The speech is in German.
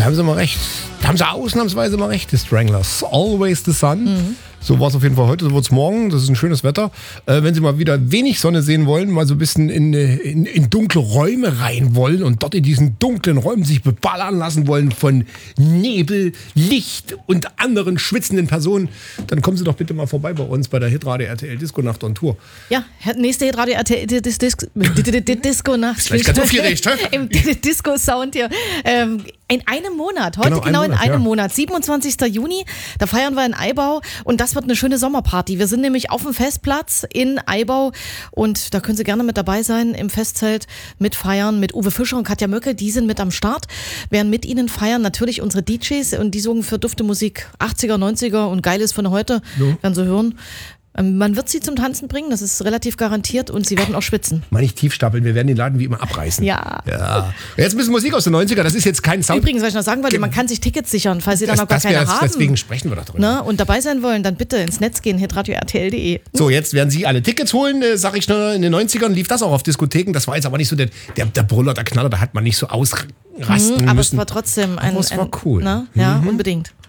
haben sie mal recht. Da haben sie ausnahmsweise mal recht, die Stranglers. Always the sun. So war es auf jeden Fall heute, so wird es morgen. Das ist ein schönes Wetter. Wenn Sie mal wieder wenig Sonne sehen wollen, mal so ein bisschen in dunkle Räume rein wollen und dort in diesen dunklen Räumen sich beballern lassen wollen von Nebel, Licht und anderen schwitzenden Personen, dann kommen Sie doch bitte mal vorbei bei uns bei der Hitradio RTL Disco Nacht on Tour. Ja, nächste Hitradio RTL Disco Nacht. Vielleicht ganz aufgeregt, hä? Im Disco-Sound hier. In einem Monat, heute genau in einem Monat, 27. Juni, da feiern wir in Eibau und das wird eine schöne Sommerparty. Wir sind nämlich auf dem Festplatz in Eibau und da können Sie gerne mit dabei sein im Festzelt, mitfeiern mit Uwe Fischer und Katja Möcke, die sind mit am Start, werden mit Ihnen feiern, natürlich unsere DJs und die sorgen für dufte Musik, 80er, 90er und Geiles von heute, werden Sie hören. Man wird sie zum Tanzen bringen, das ist relativ garantiert und sie werden auch schwitzen. Mal nicht tief stapeln, wir werden den Laden wie immer abreißen. Ja. Jetzt ein bisschen Musik aus den 90er, das ist jetzt kein Sound. Übrigens, was ich noch sagen wollte, man kann sich Tickets sichern, falls Sie da noch gar keine haben. Deswegen sprechen wir doch drüber. Ne? Und dabei sein wollen, dann bitte ins Netz gehen, hitradio.rtl.de. So, jetzt werden Sie alle Tickets holen, sag ich schnell, in den 90ern lief das auch auf Diskotheken, das war jetzt aber nicht so der Brüller, der Knaller, da hat man nicht so ausrasten müssen. Aber es war trotzdem es war cool. Ne? Ja, unbedingt.